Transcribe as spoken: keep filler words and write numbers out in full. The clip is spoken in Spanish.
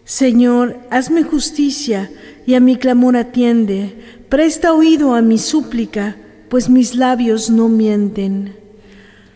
Señor, hazme justicia y a mi clamor atiende. Presta oído a mi súplica, pues mis labios no mienten.